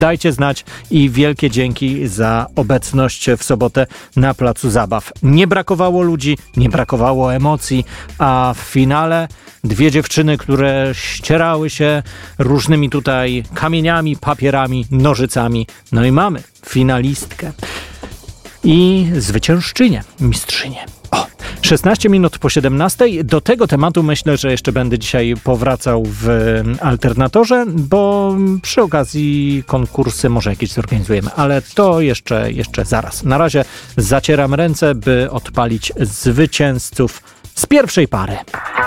Dajcie znać i wielkie dzięki za obecność w sobotę na Placu Zabaw. Nie brakowało ludzi, nie brakowało emocji, a w finale dwie dziewczyny, które ścierały się różnymi tutaj kamieniami, papierami, nożycami. No i mamy finalistkę i zwyciężczynię, mistrzynię. 16 minut po 17. Do tego tematu myślę, że jeszcze będę dzisiaj powracał w Alternatorze, bo przy okazji konkursy może jakieś zorganizujemy, ale to jeszcze zaraz. Na razie zacieram ręce, by odpalić zwycięzców z pierwszej pary.